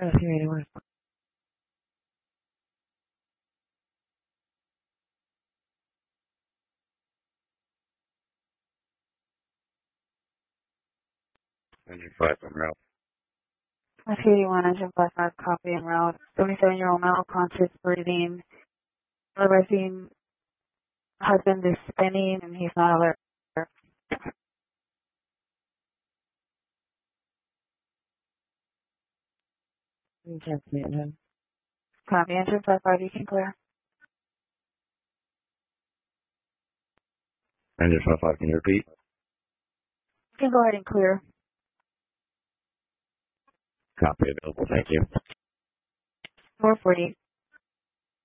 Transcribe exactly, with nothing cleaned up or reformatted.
F U eighty-one. Engine five on route. F U eighty-one, engine five five, copy en route. seventy-seven-year-old male, conscious, breathing. Realizing husband is spinning and he's not alert. You can't see him. Copy, engine five five, you can clear. Engine five five, can you repeat? You can go ahead and clear. Copy available, thank you. four forty.